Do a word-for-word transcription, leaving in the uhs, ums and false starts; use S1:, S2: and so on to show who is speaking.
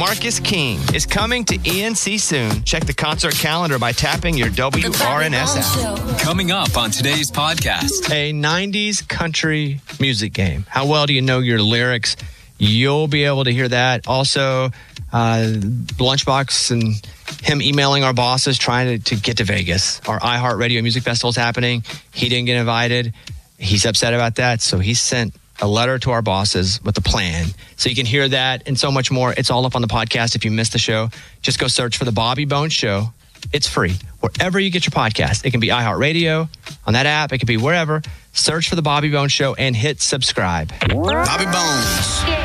S1: Marcus King is coming to E N C soon. Check the concert calendar by tapping your W R N S app.
S2: Coming up on today's podcast.
S1: A nineties country music game. How well do you know your lyrics? You'll be able to hear that. Also, uh, Lunchbox and him emailing our bosses trying to, to get to Vegas. Our iHeartRadio Music Festival is happening. He didn't get invited. He's upset about that. So he sent a letter to our bosses with a plan. So you can hear that and so much more. It's all up on the podcast. If you missed the show, just go search for The Bobby Bones Show. It's free. Wherever you get your podcast. It can be iHeartRadio, on that app. It can be wherever. Search for The Bobby Bones Show and hit subscribe.
S3: Bobby Bones.